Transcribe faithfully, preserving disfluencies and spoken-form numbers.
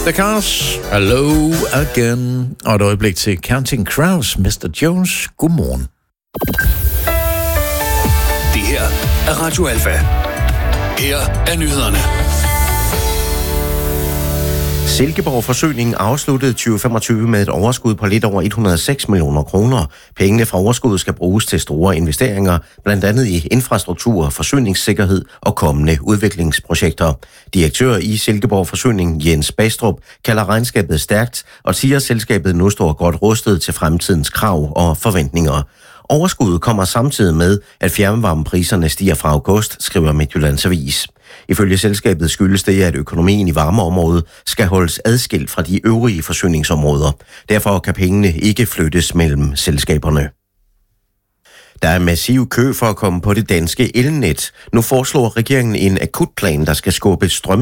The Cars, hello again. Og et øjeblik til Counting Crows, mister Jones. Godmorgen. Det her er Radio Alfa. Her er nyhederne. Silkeborg Forsyning afsluttede tyve femogtyve med et overskud på lidt over et hundrede og seks millioner kroner. Pengene fra overskuddet skal bruges til store investeringer, blandt andet i infrastruktur, forsyningssikkerhed og kommende udviklingsprojekter. Direktør i Silkeborg Forsyning, Jens Bastrup, kalder regnskabet stærkt og siger, at selskabet nu står godt rustet til fremtidens krav og forventninger. Overskuddet kommer samtidig med, at fjernvarmepriserne stiger fra august, skriver Midtjyllands Avis. Ifølge selskabet skyldes det, at økonomien i varmeområdet skal holdes adskilt fra de øvrige forsyningsområder. Derfor kan pengene ikke flyttes mellem selskaberne. Der er massiv kø for at komme på det danske elnet. Nu foreslår regeringen en akutplan, der skal skubbe strøm